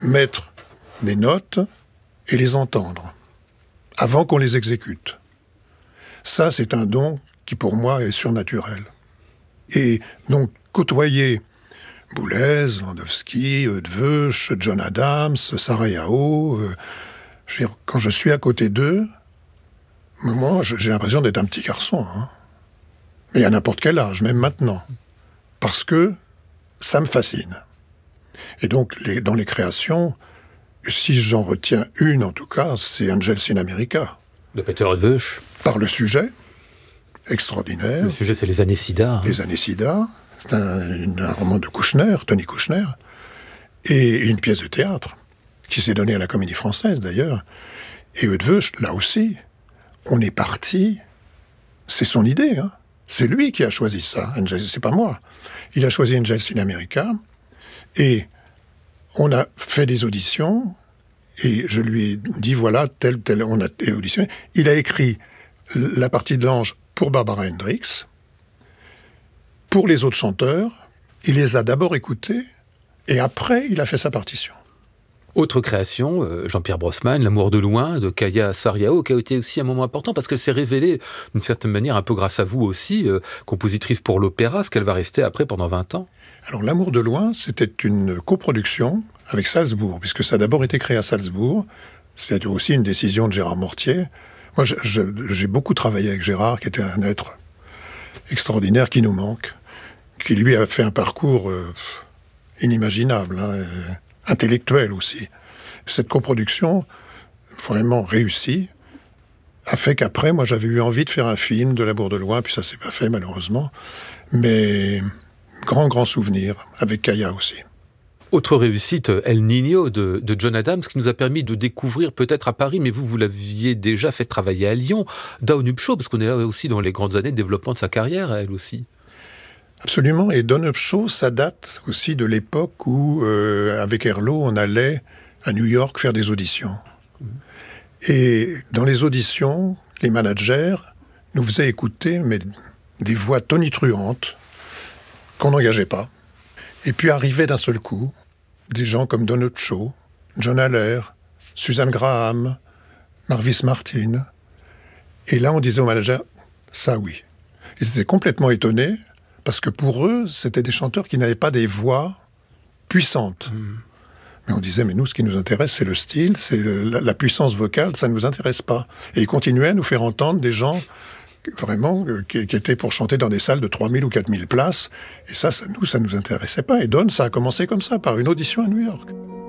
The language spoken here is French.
mettre des notes et les entendre, avant qu'on les exécute. Ça, c'est un don qui, pour moi, est surnaturel. Et donc, côtoyer Boulez, Landowski, Eötvös, John Adams, Sarah Yao, quand je suis à côté d'eux, moi, j'ai l'impression d'être un petit garçon. Mais à n'importe quel âge, même maintenant. Parce que ça me fascine. Et donc, dans les créations, si j'en retiens une, en tout cas, c'est Angels in America. De Peter Eötvös. Par le sujet, extraordinaire. Le sujet, c'est les années SIDA. Les années SIDA. C'est un roman de Kouchner, Tony Kouchner. Et une pièce de théâtre, qui s'est donnée à la Comédie Française, d'ailleurs. Et Eötvös, là aussi, on est parti... C'est son idée, C'est lui qui a choisi ça, Angels, c'est pas moi. Il a choisi Angels in America, et on a fait des auditions, et je lui ai dit, voilà, tel, on a auditionné. Il a écrit la partie de l'ange pour Barbara Hendricks. Pour les autres chanteurs, il les a d'abord écoutés, et après, il a fait sa partition. Autre création, Jean-Pierre Brossman, L'amour de loin, de Kaya Sarrião, qui a été aussi un moment important parce qu'elle s'est révélée, d'une certaine manière, un peu grâce à vous aussi, compositrice pour l'opéra, ce qu'elle va rester après pendant 20 ans. Alors, L'amour de loin, c'était une coproduction avec Salzbourg, puisque ça a d'abord été créé à Salzbourg. C'était aussi une décision de Gérard Mortier. Moi, j'ai beaucoup travaillé avec Gérard, qui était un être extraordinaire qui nous manque, qui lui a fait un parcours inimaginable, intellectuel aussi. Cette coproduction, vraiment réussie, a fait qu'après, moi, j'avais eu envie de faire un film de L'amour de loin, puis ça s'est pas fait, malheureusement. Mais grand souvenir, avec Kaya aussi. Autre réussite, El Niño de John Adams, qui nous a permis de découvrir peut-être à Paris, mais vous l'aviez déjà fait travailler à Lyon, Dawn Upshaw, parce qu'on est là aussi dans les grandes années de développement de sa carrière, elle aussi. Absolument, et Dawn Upshaw, ça date aussi de l'époque où, avec Herlot, on allait à New York faire des auditions. Et dans les auditions, les managers nous faisaient écouter des voix tonitruantes qu'on n'engageait pas. Et puis arrivaient d'un seul coup des gens comme Dawn Upshaw, John Haller, Suzanne Graham, Marvis Martin. Et là, on disait au manager, ça oui. Ils étaient complètement étonnés, parce que pour eux, c'était des chanteurs qui n'avaient pas des voix puissantes. Mais on disait, mais nous, ce qui nous intéresse, c'est le style, c'est la puissance vocale, ça ne nous intéresse pas. Et ils continuaient à nous faire entendre des gens, vraiment, qui étaient pour chanter dans des salles de 3000 ou 4000 places. Et ça nous intéressait pas. Et Dawn, ça a commencé comme ça, par une audition à New York.